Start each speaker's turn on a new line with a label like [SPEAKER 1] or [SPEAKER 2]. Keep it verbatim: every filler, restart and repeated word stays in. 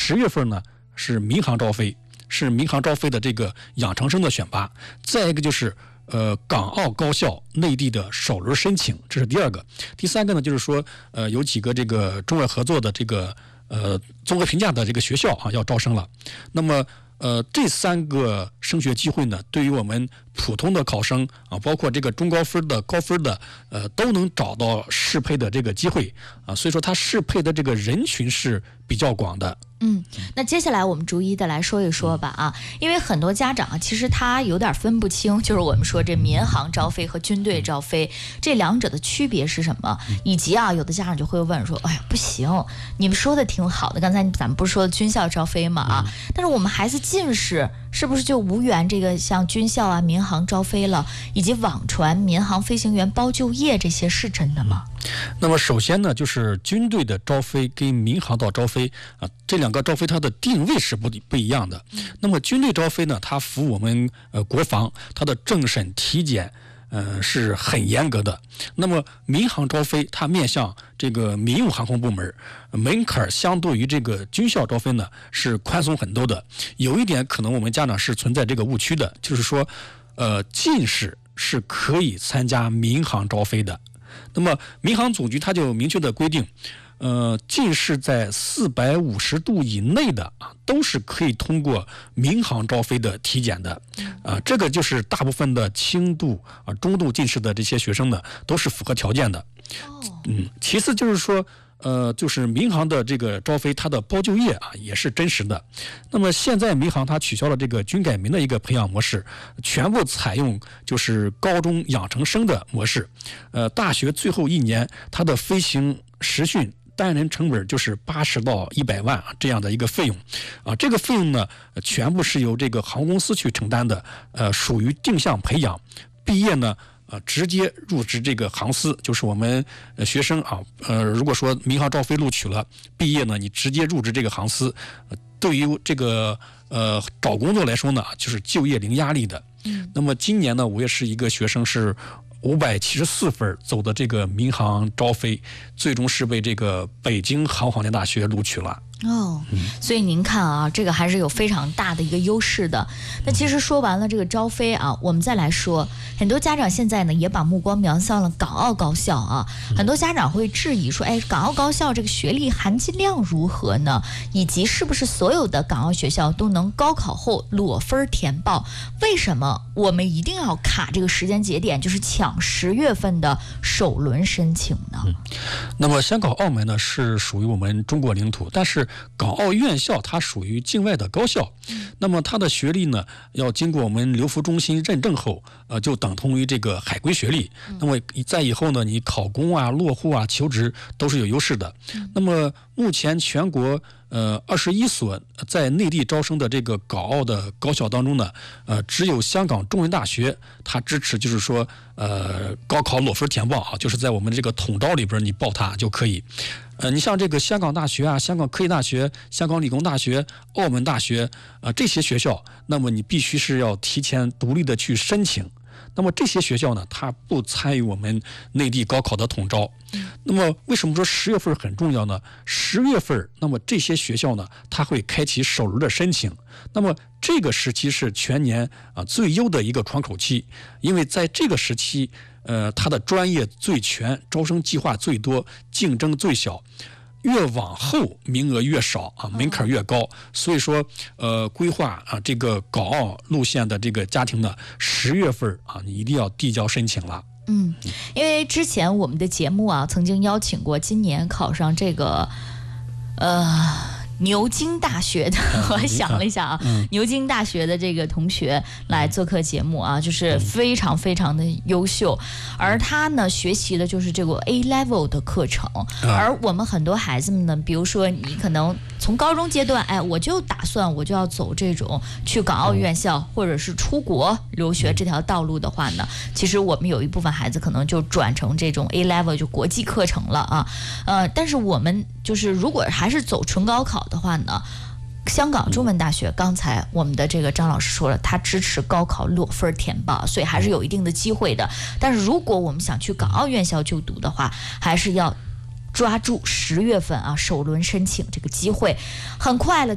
[SPEAKER 1] 十月份呢是民航招飞，是民航招飞的这个养成生的选拔。再一个就是呃港澳高校内地的首轮申请，这是第二个。第三个呢就是说呃有几个这个中外合作的这个呃综合评价的这个学校啊要招生了。那么呃，这三个升学机会呢，对于我们普通的考生啊，包括这个中高分的、高分的，呃，都能找到适配的这个机会啊，所以说它适配的这个人群是比较广的。
[SPEAKER 2] 嗯，那接下来我们逐一的来说一说吧啊，因为很多家长啊，其实他有点分不清，就是我们说这民航招飞和军队招飞这两者的区别是什么，以及啊，有的家长就会问说，哎呀，不行，你们说的挺好的，刚才咱们不是说军校招飞嘛啊，但是我们孩子近视是不是就无缘这个像军校啊、民航招飞了，以及网传民航飞行员包就业这些是真的吗？
[SPEAKER 1] 那么首先呢，就是军队的招飞跟民航道招飞啊，这两个招飞它的定位是不不一样的。那么军队招飞呢，它服务我们呃国防，它的政审体检呃是很严格的。那么民航招飞，它面向这个民用航空部门，门槛相对于这个军校招飞呢是宽松很多的。有一点可能我们家长是存在这个误区的，就是说，呃，进士是可以参加民航招飞的。那么民航总局它就明确的规定，呃，近视在四百五十度以内的啊，都是可以通过民航招飞的体检的，啊，这个就是大部分的轻度啊、中度近视的这些学生呢，都是符合条件的。嗯，其次就是说。呃，就是民航的这个招飞，它的包就业啊也是真实的。那么现在民航它取消了这个军改民的一个培养模式，全部采用就是高中养成生的模式。呃，大学最后一年它的飞行实训单人成本就是八十到一百万这样的一个费用，啊，这个费用呢全部是由这个航空公司去承担的，呃，属于定向培养。毕业呢。呃，直接入职这个航司，就是我们呃学生啊，呃，如果说民航招飞录取了，毕业呢，你直接入职这个航司，呃、对于这个呃找工作来说呢，就是就业零压力的。嗯。那么今年呢，我也是一个学生是五百七十四分走的这个民航招飞，最终是被这个北京航航天大学录取了。
[SPEAKER 2] 哦，所以您看啊，这个还是有非常大的一个优势的。那其实说完了这个招飞啊，我们再来说，很多家长现在呢也把目光瞄向了港澳高校啊。很多家长会质疑说，哎，港澳高校这个学历含金量如何呢？以及是不是所有的港澳学校都能高考后裸分填报？为什么我们一定要卡这个时间节点，就是抢十月份的首轮申请呢？
[SPEAKER 1] 嗯、那么香港、澳门呢是属于我们中国领土，但是港澳院校它属于境外的高校，那么它的学历呢要经过我们留服中心认证后，呃，就等同于这个海归学历。那么在以后呢，你考公啊、落户啊、求职都是有优势的。那么目前全国呃二十一所在内地招生的这个港澳的高校当中呢，呃，只有香港中文大学它支持，就是说呃高考裸分填报啊，就是在我们这个统招里边你报它就可以。呃，你像这个香港大学啊、香港科技大学、香港理工大学、澳门大学啊、呃、这些学校，那么你必须是要提前独立的去申请。那么这些学校呢，它不参与我们内地高考的统招。那么为什么说十月份很重要呢？十月份，那么这些学校呢，它会开启首轮的申请。那么这个时期是全年啊最优的一个窗口期，因为在这个时期，呃，它的专业最全，招生计划最多，竞争最小。越往后名额越少啊，门槛越高，所以说呃，规划啊这个港澳路线的这个家庭呢，十月份啊，你一定要递交申请了。
[SPEAKER 2] 嗯，因为之前我们的节目啊，曾经邀请过今年考上这个呃。牛津大学的，我还想了一下啊，嗯、牛津大学的这个同学来做客节目啊，就是非常非常的优秀，而他呢学习的就是这个 A level 的课程，而我们很多孩子们呢，比如说你可能从高中阶段，哎，我就打算我就要走这种去港澳院校或者是出国留学这条道路的话呢，其实我们有一部分孩子可能就转成这种 A level 就国际课程了啊，呃，但是我们就是如果还是走纯高考的话呢，香港中文大学刚才我们的这个张老师说了，他支持高考裸分填报，所以还是有一定的机会的。但是如果我们想去港澳院校就读的话，还是要抓住十月份啊首轮申请这个机会，很快了。